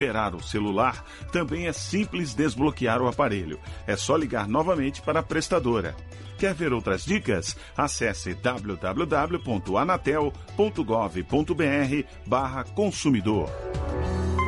zerar o celular, também é simples desbloquear o aparelho. É só ligar novamente para a prestadora. Quer ver outras dicas? Acesse www.anatel.gov.br/consumidor.